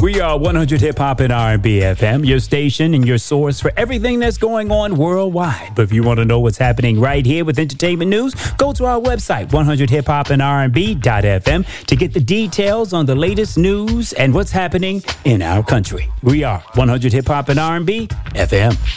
We are 100 Hip Hop and R&B FM, your station and your source for everything that's going on worldwide. But if you want to know what's happening right here with entertainment news, go to our website, 100hiphopandrb.fm, to get the details on the latest news and what's happening in our country. We are 100 Hip Hop and R&B FM.